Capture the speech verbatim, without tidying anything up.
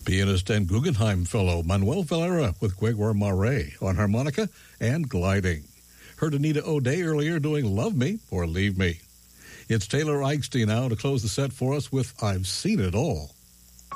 Pianist and Guggenheim Fellow Manuel Valera with Gregor Mare on harmonica and gliding. Heard Anita O'Day earlier doing Love Me or Leave Me. It's Taylor Eichstein now to close the set for us with I've Seen It All.